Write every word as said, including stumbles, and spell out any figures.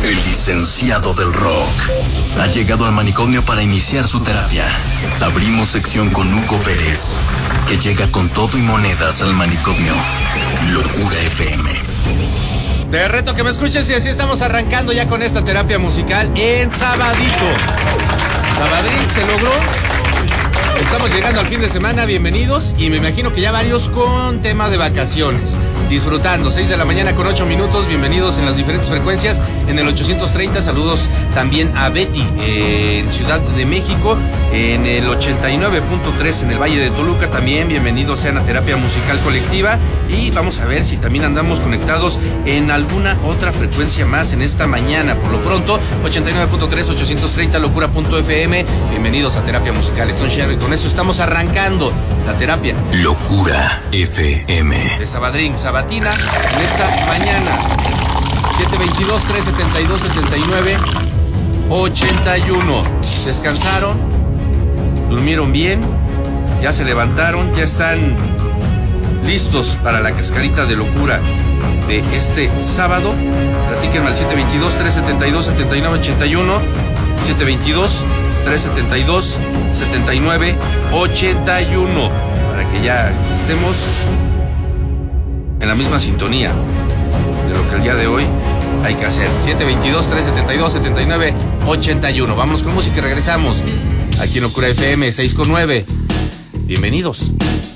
El licenciado del rock ha llegado al manicomio para iniciar su terapia. Abrimos sección con Hugo Pérez, que llega con todo y monedas al manicomio. Locura F M. Te reto que me escuches y así estamos arrancando ya con esta terapia musical en sabadito. Sabadrín se logró. Estamos llegando al fin de semana, bienvenidos. Y me imagino que ya varios con tema de vacaciones, disfrutando. seis de la mañana con ocho minutos, bienvenidos en las diferentes frecuencias. En el ochocientos treinta, saludos también a Betty eh, en Ciudad de México. En el ochenta y nueve punto tres en el Valle de Toluca, también bienvenidos sean a Terapia Musical Colectiva. Y vamos a ver si también andamos conectados en alguna otra frecuencia más en esta mañana. Por lo pronto, ochenta y nueve punto tres, ochocientos treinta, locura punto f m. Bienvenidos a Terapia Musical. Stone Sherry, con eso estamos arrancando la terapia. Locura F M. De Sabadrín, Sabatina, en esta mañana. siete veintidós, trescientos setenta y dos, setenta y nueve, ochenta y uno. Descansaron, durmieron bien, ya se levantaron, ya están listos para la cascarita de locura de este sábado. Platíquenme al siete veintidós, trescientos setenta y dos, setenta y nueve, ochenta y uno. siete veintidós, trescientos setenta y dos, setenta y nueve, ochenta y uno. Para que ya estemos en la misma sintonía de lo que el día de hoy hay que hacer. siete veintidós, trescientos setenta y dos, setenta y nueve, ochenta y uno. Vámonos con música y regresamos aquí en Locura F M seis con nueve. Bienvenidos.